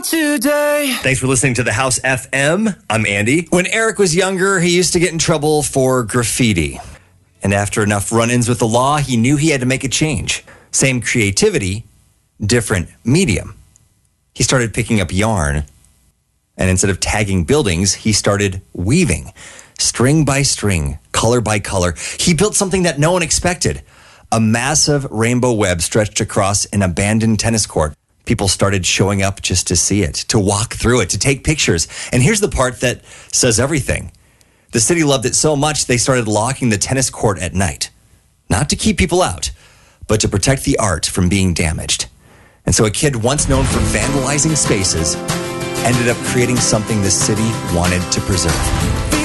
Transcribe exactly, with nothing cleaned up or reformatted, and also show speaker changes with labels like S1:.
S1: today.
S2: Thanks for listening to The House F M. I'm Andy. When Eric was younger, he used to get in trouble for graffiti. And after enough run-ins with the law, he knew he had to make a change. Same creativity, different medium. He started picking up yarn, and instead of tagging buildings, he started weaving. String by string, color by color. He built something that no one expected. A massive rainbow web stretched across an abandoned tennis court. People started showing up just to see it, to walk through it, to take pictures. And here's the part that says everything. The city loved it so much, they started locking the tennis court at night. Not to keep people out, but to protect the art from being damaged. And so a kid once known for vandalizing spaces ended up creating something the city wanted to preserve.